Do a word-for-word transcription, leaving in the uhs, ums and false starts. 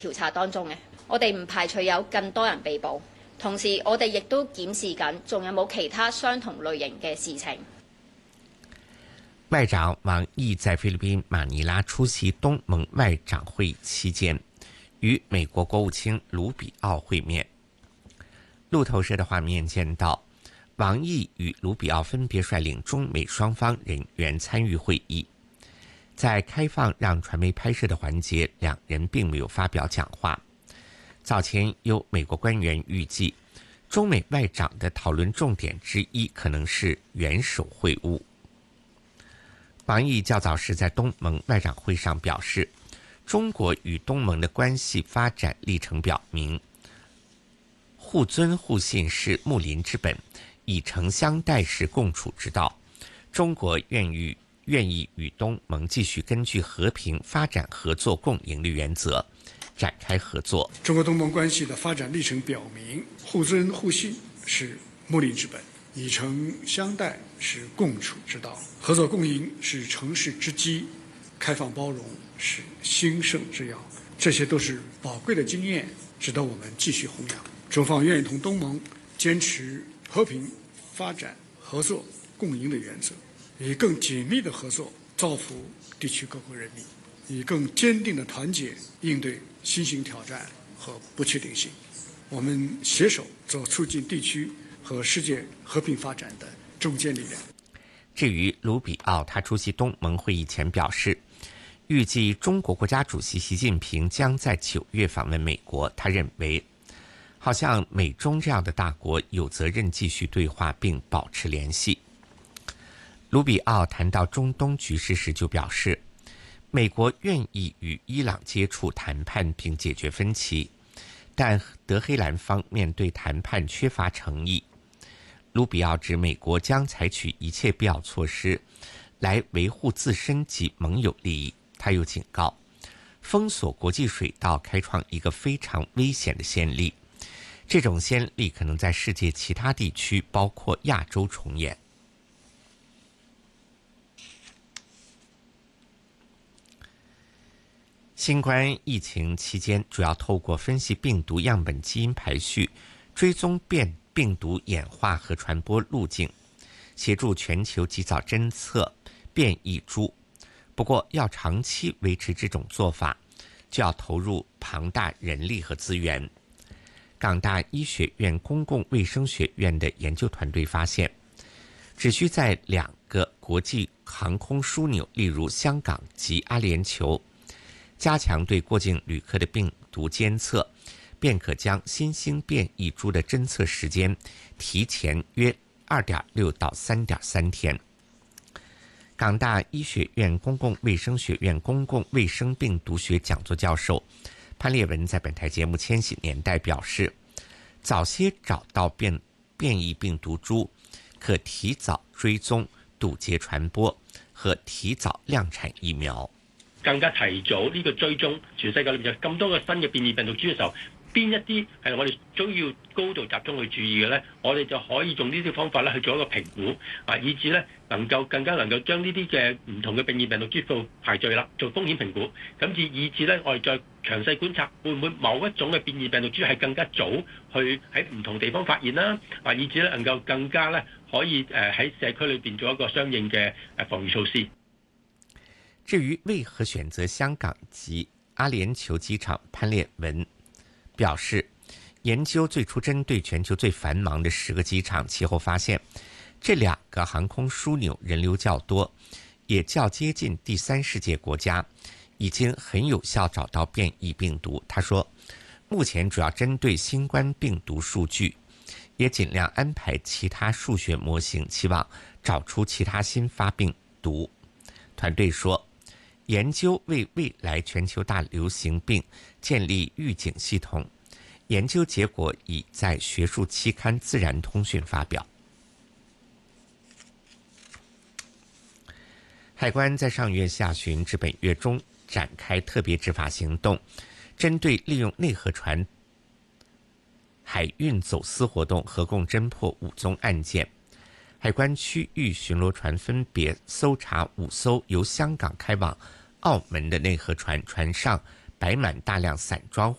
調查當中嘅，我哋唔排除有更多人被捕，同時我哋亦都檢視緊，仲有冇其他相同類型嘅事情。 外长王毅在菲律宾马尼拉出席东盟外长会期间，与美国国务卿卢比奥会面。路透社的画面见到，王毅与卢比奥分别率领中美双方人员参与会议。在开放让传媒拍摄的环节，两人并没有发表讲话。早前有美国官员预计，中美外长的讨论重点之一可能是元首会晤。王毅较早时在东盟外长会上表示，中国与东盟的关系发展历程表明，互尊互信是睦邻之本，以诚相待是共处之道。中国愿意愿意与东盟继续根据和平发展合作共赢的原则展开合作。 中国东盟关系的发展历程表明，互尊互信是睦邻之本，以诚相待是共处之道，合作共赢是成事之基，开放包容是兴盛之要。这些都是宝贵的经验，值得我们继续弘扬。中方愿意同东盟坚持和平发展合作共赢的原则，以更紧密的合作造福地区各国人民，以更坚定的团结应对新型挑战和不确定性。我们携手做促进地区和世界和平发展的中坚力量。 至于卢比奥，他出席东盟会议前表示，预计中国国家主席习近平将在九月访问美国。他认为，好像美中这样的大国有责任继续对话并保持联系。卢比奥谈到中东局势时就表示，美国愿意与伊朗接触谈判并解决分歧，但德黑兰方面对谈判缺乏诚意。卢比奥指美国将采取一切必要措施来维护自身及盟友利益。他又警告，封锁国际水道开创一个非常危险的先例，这种先例可能在世界其他地区，包括亚洲重演。新冠疫情期间，主要透过分析病毒样本基因排序，追踪变病毒演化和传播路径，协助全球及早侦测变异株。不过，要长期维持这种做法，就要投入庞大人力和资源。港大医学院公共卫生学院的研究团队发现，只需在两个国际航空枢纽，例如香港及阿联酋，加强对过境旅客的病毒监测，便可将新兴变异株的侦测时间提前约 二点六 到 三点三 天。港大医学院公共卫生学院公共卫生病毒学讲座教授潘烈文在本台节目《千禧年代》表示，早些找到变变异病毒株，可提早追踪、堵截傳播和提早量產疫苗。 更加提早呢個追蹤，全世界裏面有咁多個新嘅變異病毒株嘅時候，邊一啲係我哋需要高度集中去注意嘅呢？我哋就可以用呢啲方法咧去做一個評估，啊，以至咧能夠更加能夠將呢啲嘅唔同嘅變異病毒株做排序啦，做風險評估，咁至以至咧我哋再詳細觀察會唔會某一種嘅變異病毒株係更加早去喺唔同地方發現啦，啊，以至咧能夠更加咧可以誒喺社區裏邊做一個相應嘅誒防禦措施。 至于为何选择香港及阿联酋机场，潘烈文表示，研究最初针对全球最繁忙的十个机场，其后发现这两个航空枢纽人流较多，也较接近第三世界国家，已经很有效找到变异病毒。他说，目前主要针对新冠病毒数据，也尽量安排其他数学模型，期望找出其他新发病毒。团队说，研究为未来全球大流行病建立预警系统，研究结果已在学术期刊《自然通讯》发表。海关在上月下旬至本月中展开特别执法行动，针对利用内河船海运走私活动，合共侦破五宗案件。海关区域巡逻船分别搜查五艘由香港开往澳门的内河船，船上擺滿大量散裝